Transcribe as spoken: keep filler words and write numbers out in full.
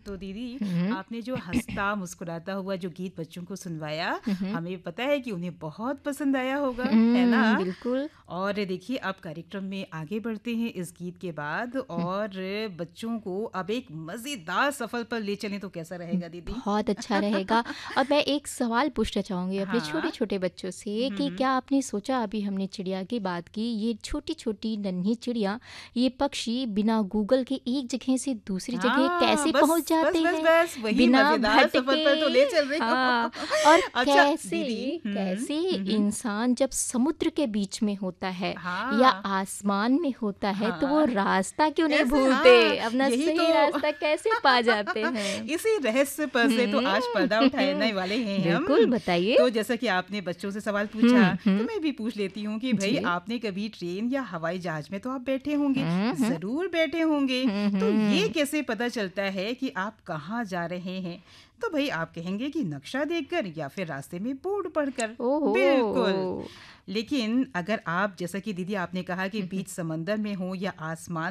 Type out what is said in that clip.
तो दीदी, हम्म, आपने जो हंसता मुस्कुराता हुआ जो गीत बच्चों को सुनवाया, हम्म, हमें पता है कि उन्हें बहुत पसंद आया होगा, है ना? हम्म, बिल्कुल। और देखिए, अब कार्यक्रम में आगे बढ़ते हैं इस गीत के बाद, हम्म, और बच्चों को अब एक मज़ेदार सफ़र पर ले चलें तो कैसा रहेगा दीदी? बहुत अच्छा रहेगा। और मैं एक सवाल पूछना चाहूँगी अपने हाँ। छोटे-छोटे बच्चों से हुँ, कि हुँ। क्या आपने सोचा, अभी हमने चिड़िया की बात की, ये छोटी-छोटी नन्ही चिड़िया, ये पक्षी बिना गूगल के एक जगह से दूसरी जगह हाँ, कैसे पहुँच बस, बस, जाते बस, हैं? बस, वही बिना मज़ेदार सफ़र भटके। पर तो ले चल रही हाँ, हो। और अच्छा कैसे दीदी। हुँ, कैसे हुँ, हुँ। इंसान जब समुद्र के बीच में होता है या हाँ, आसमान में होता है, तो वो हाँ। रास्ता क्यों नहीं कैसे? हाँ, भूलते? अपना यही तो सही रास्ता कैसे पा जाते हैं? इसी रहस्य पर से तो आज पर्दा उठाने हुँ। वाले हैं बिल्कुल, हम। बताइए। तो जैसा कि आपने बच्चों से सवाल पूछा, हुँ, हुँ। तो मैं भी पूछ लेती हूँ कि भई, जी। आपने कभी ट्रेन या हवाई जहाज़ में तो आप बैठे होंगे, हुँ, हुँ। ज़रूर बैठे होंगे। हुँ, तो ये हुँ। कैसे पता चलता है कि आप कहाँ जा रहे हैं? तो भई, आप कहेंगे कि नक्शा देखकर या फिर रास्ते में बोर्ड पढ़कर। ओहो! बिल्कुल। लेकिन अगर आप, जैसा कि दीदी आपने कहा कि हुँ, हुँ। बीच समंदर में हो या आसमान